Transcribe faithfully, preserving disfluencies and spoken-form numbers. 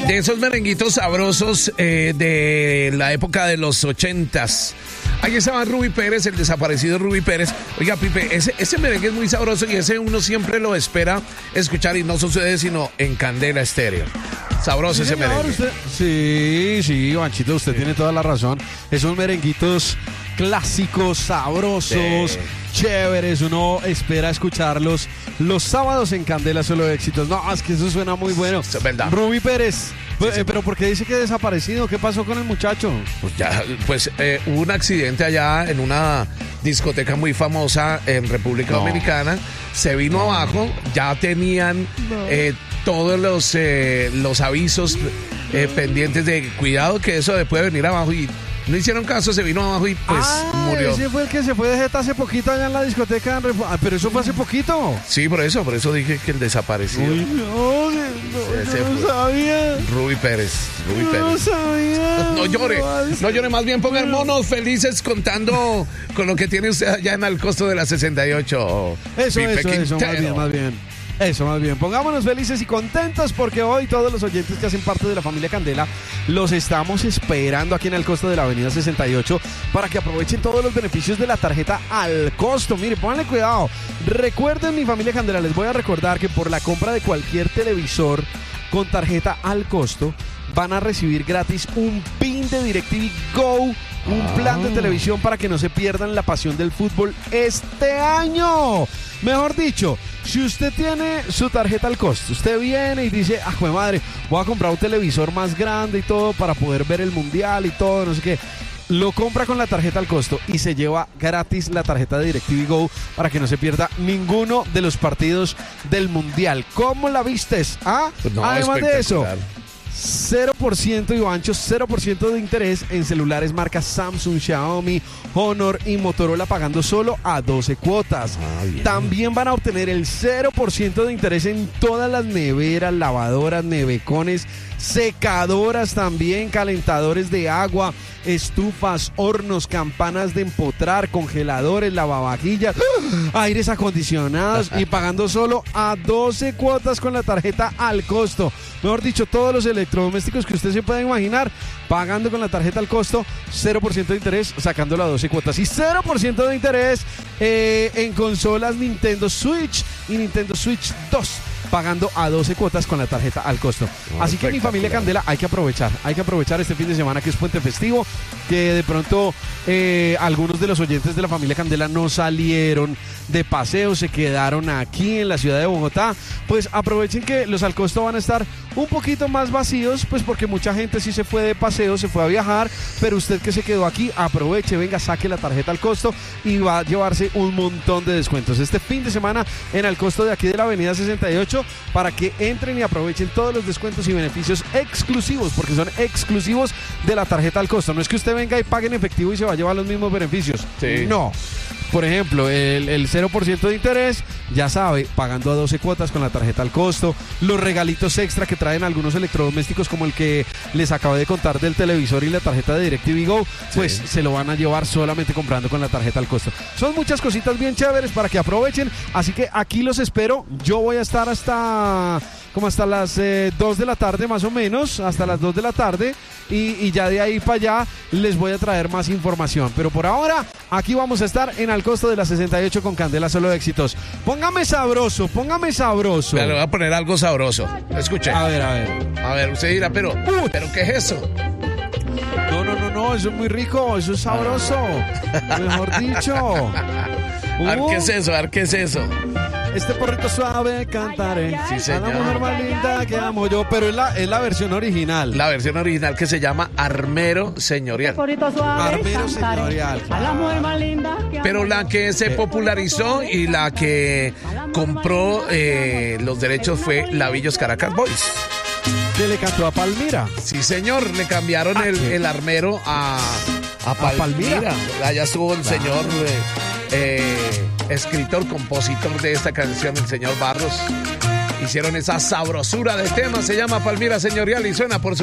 De esos merenguitos sabrosos eh, de la época de los ochentas. Ahí estaba Ruby Pérez, el desaparecido Ruby Pérez. Oiga, Pipe, ese, ese merengue es muy sabroso y ese uno siempre lo espera escuchar y no sucede sino en Candela Estéreo. Sabroso sí, ese señor, merengue. Usted, sí, sí, Banchito, usted sí. tiene toda la razón. Esos merenguitos clásicos, sabrosos, sí. chéveres. Uno espera escucharlos los sábados en Candela Solo Éxitos. No, es que eso suena muy bueno. Es verdad. Ruby Pérez. Sí, sí. Eh, pero ¿por qué dice que desaparecido? ¿Qué pasó con el muchacho? Pues ya, pues eh, hubo un accidente allá en una discoteca muy famosa en República no. Dominicana. Se vino no. abajo, ya tenían no. eh, todos los, eh, los avisos eh, pendientes de cuidado que eso puede venir abajo y no hicieron caso, se vino abajo y pues ah, murió. Ese fue el que se fue de Jeta hace poquito allá en la discoteca. Ah, pero eso fue hace poquito. Sí, por eso, por eso dije que el desaparecido. Uy, no, no, no, no sabía. Ruby Pérez, Ruby no Pérez. No sabía. No llore, no llore, más bien pongan monos felices contando con lo que tiene usted allá en el costo de la sesenta y ocho. Eso, Pipe eso, eso, más bien, más bien. Eso, más bien. Pongámonos felices y contentos porque hoy todos los oyentes que hacen parte de la familia Candela los estamos esperando aquí en el costo de la avenida sesenta y ocho para que aprovechen todos los beneficios de la tarjeta al costo. Mire, pónganle cuidado. Recuerden, mi familia Candela, les voy a recordar que por la compra de cualquier televisor con tarjeta al costo van a recibir gratis un pin de DirecTV Go. Un plan de televisión para que no se pierdan la pasión del fútbol este año. Mejor dicho, si usted tiene su tarjeta al costo, usted viene y dice, ah, jue madre, voy a comprar un televisor más grande y todo para poder ver el mundial y todo, no sé qué. Lo compra con la tarjeta al costo y se lleva gratis la tarjeta de DirecTV Go para que no se pierda ninguno de los partidos del mundial. ¿Cómo la vistes? ¿Ah? No, además de eso, cero por ciento Ivancho, cero por ciento de interés en celulares marcas Samsung, Xiaomi, Honor y Motorola pagando solo a doce cuotas. Ah, también van a obtener el cero por ciento de interés en todas las neveras, lavadoras, nevecones, secadoras también, calentadores de agua, estufas, hornos, campanas de empotrar, congeladores, lavavajillas, aires acondicionados y pagando solo a doce cuotas con la tarjeta al costo. Mejor dicho, todos los electrodomésticos que usted se pueda imaginar, pagando con la tarjeta al costo, cero por ciento de interés, sacándolo a doce cuotas. Y cero por ciento de interés eh, en consolas Nintendo Switch y Nintendo Switch dos, pagando a doce cuotas con la tarjeta al costo. Oh, así que mi familia Candela, hay que aprovechar, hay que aprovechar este fin de semana que es puente festivo, que de pronto eh, algunos de los oyentes de la familia Candela no salieron de paseo, se quedaron aquí en la ciudad de Bogotá. Pues aprovechen que los al costo van a estar un poquito más vacíos, pues porque mucha gente sí se fue de paseo, se fue a viajar, pero usted que se quedó aquí, aproveche, venga, saque la tarjeta al costo y va a llevarse un montón de descuentos este fin de semana en el costo de aquí de la avenida sesenta y ocho para que entren y aprovechen todos los descuentos y beneficios exclusivos, porque son exclusivos de la tarjeta al costo. No es que usted venga y pague en efectivo y se va a llevar los mismos beneficios. Sí. No. Por ejemplo, el, el cero por ciento de interés, ya sabe, pagando a doce cuotas con la tarjeta al costo, los regalitos extra que traen algunos electrodomésticos como el que les acabé de contar del televisor y la tarjeta de DirecTV Go, pues sí, se lo van a llevar solamente comprando con la tarjeta al costo. Son muchas cositas bien chéveres para que aprovechen, así que aquí los espero. Yo voy a estar hasta como hasta las eh, dos de la tarde más o menos, hasta las dos de la tarde y, y ya de ahí para allá les voy a traer más información, pero por ahora aquí vamos a estar en Al Costo de la sesenta y ocho con Candela Solo Éxitos. Póngame sabroso, póngame sabroso. Ya le voy a poner algo sabroso. Escuche. A ver, a ver. A ver, usted dirá, pero, uh, ¿pero qué es eso? No, no, no, no, eso es muy rico, eso es sabroso. Mejor dicho. Uh. A ver, ¿qué es eso? A ver, ¿qué es eso? Este porrito suave cantaré. Sí, señor. A la mujer más linda que amo yo, pero es la, es la versión original. La versión original que se llama Armero Señorial. Este porrito suave Armero cantaré. Señorial. A la mujer más linda que amo. Pero la que se popularizó y la que compró eh, los derechos fue Lavillos Caracas Boys. ¿Qué le cantó a Palmira? Sí, señor, le cambiaron Ah, el, ¿qué? el armero a, a Palmira. Palmira? Allá estuvo el Claro. señor eh, eh, escritor, compositor de esta canción, el señor Barros. Hicieron esa sabrosura de tema, se llama Palmira Señorial y suena por su